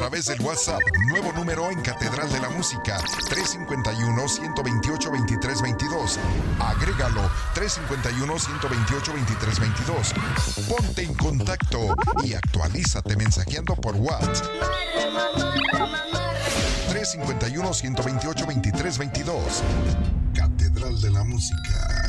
través del WhatsApp. Nuevo número en Catedral de la Música, 351-128-2322. Agrégalo, 351-128-2322. Ponte en contacto y actualízate mensajeando por WhatsApp. 351-128-2322. Catedral de la Música.